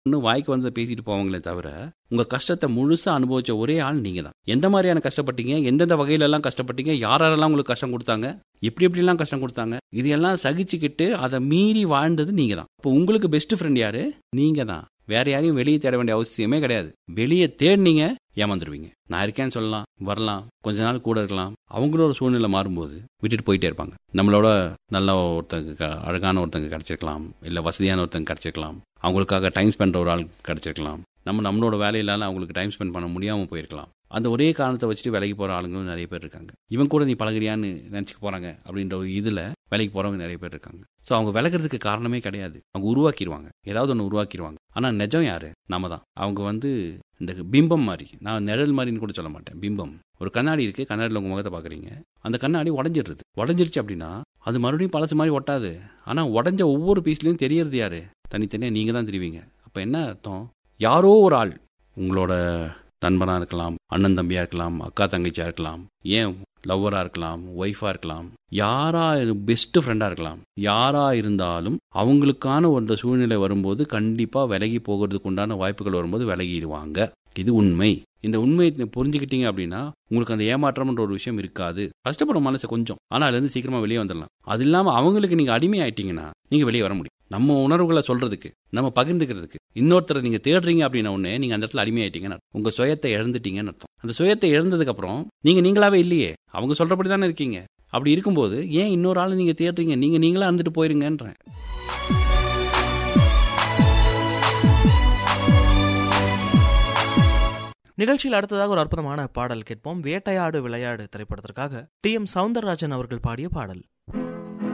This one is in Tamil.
இன்னும் வாய்க்கு வந்ததை பேசிட்டு போவாங்களே தவிர உங்க கஷ்டத்தை முழுசா அனுபவிச்ச ஒரே ஆள் நீங்க தான். எந்த மாதிரியான கஷ்டப்பட்டீங்க, எந்தெந்த வகையில எல்லாம் கஷ்டப்பட்டீங்க, யாரெல்லாம் உங்களுக்கு கஷ்டம் கொடுத்தாங்க, எப்படிலாம் கஷ்டம் கொடுத்தாங்க, இது எல்லாம் சகிச்சுக்கிட்டு அதை மீறி வாழ்ந்தது நீங்க தான். இப்போ உங்களுக்கு பெஸ்ட் ஃப்ரெண்ட் யாரு? நீங்க தான். வேற யாரையும் வெளியே தேட வேண்டிய அவசியமே கிடையாது. வெளியே தேடினீங்க ஏமாந்துருவீங்க. நான் இருக்கேன்னு சொல்லலாம், வரலாம், கொஞ்ச நாள் கூட இருக்கலாம். அவங்களோட சூழ்நிலை மாறும்போது விட்டுட்டு போயிட்டே இருப்பாங்க. நம்மளோட நல்ல ஒருத்தங்க, அழகான ஒருத்தங்க கிடைச்சிருக்கலாம், இல்லை வசதியான ஒருத்தங்க கிடைச்சிருக்கலாம், அவங்களுக்காக டைம் ஸ்பெண்ட் ஒரு ஆள் கிடைச்சிருக்கலாம். நம்மளோட வேலையிலால அவங்களுக்கு டைம் ஸ்பெண்ட் பண்ண முடியாமல் போயிருக்கலாம். அந்த ஒரே காரணத்தை வச்சுட்டு வேலைக்கு போகிற ஆளுங்களும் நிறைய பேர் இருக்காங்க. இவன் கூட நீ பழகுறியான்னு நினச்சிக்க போகிறாங்க அப்படின்ற ஒரு இதில் வேலைக்கு போகிறவங்க நிறைய பேர் இருக்காங்க. ஸோ அவங்க விலகிறதுக்கு காரணமே கிடையாது. அவங்க உருவாக்கிடுவாங்க, ஏதாவது ஒன்று உருவாக்கிடுவாங்க. ஆனால் நிஜம் யாரு? நாம தான். அவங்க இந்த பிம்பம் மாதிரி, நான் நிழல் மாதிரின்னு கூட சொல்ல மாட்டேன், பிம்பம். ஒரு கண்ணாடி இருக்குது, கண்ணாடியில் உங்கள் முகத்தை பார்க்குறீங்க, அந்த கண்ணாடி உடஞ்சிருச்சு அப்படின்னா அது மறுபடியும் பழசு மாதிரி ஒட்டாது. ஆனால் உடஞ்ச ஒவ்வொரு பீஸ்லையும் தெரியறது யாரு? தனித்தனியாக நீங்கள் தான் தெரிவிங்க. அப்போ என்ன அர்த்தம்? யாரோ ஒரு ஆள், உங்களோட நண்பனாக இருக்கலாம், அண்ணன் தம்பியாக இருக்கலாம், அக்கா தங்கச்சியாக இருக்கலாம், ஏன் லவ்வராக இருக்கலாம், ஒய்ஃபாக இருக்கலாம், யாரா பெஸ்ட் ஃப்ரெண்டாக இருக்கலாம், யாரா இருந்தாலும் அவங்களுக்கான ஒரு சூழ்நிலை வரும்போது கண்டிப்பாக விலகி போகிறதுக்கு உண்டான வாய்ப்புகள் வரும்போது விலகிடுவாங்க. இது உண்மை. இந்த உண்மையை புரிஞ்சுக்கிட்டீங்க அப்படின்னா உங்களுக்கு அந்த ஏமாற்றம்ன்ற ஒரு விஷயம் இருக்காது. கஷ்டப்படும் மனசு கொஞ்சம், ஆனால் அதுலேருந்து சீக்கிரமாக வெளியே வந்துடலாம். அது இல்லாமல் அவங்களுக்கு நீங்கள் அடிமை ஆயிட்டீங்கன்னா நீங்கள் வெளியே வர முடியும். நம்ம உணர்வுகளை சொல்றதுக்கு, நம்ம பகிர்ந்துக்கிறதுக்கு இன்னொருத்தரை நீங்க தேடுறீங்க அப்படின்னா உடனே நீங்க அந்த இடத்துல அடிமையாயிட்டீங்கன்னு அர்த்தம். உங்க சுயத்தை இழந்துட்டீங்கன்னு அர்த்தம். அந்த சுயத்தை இழந்ததுக்கு அப்புறம் நீங்களாவே இல்லையே, அவங்க சொல்றபடி தானே இருக்கீங்க. அப்படி இருக்கும்போது ஏன் இன்னொரு ஆளை நீங்க தேடுறீங்க? நீங்களா இருந்துட்டு போயிருங்கன்றேன். நிகழ்ச்சியில் அடுத்ததாக ஒரு அற்புதமான பாடல் கேட்போம். வேட்டையாடு விளையாடு திரைப்படத்திற்காக டி.எம். சௌந்தரராஜன் அவர்கள் பாடிய பாடல்.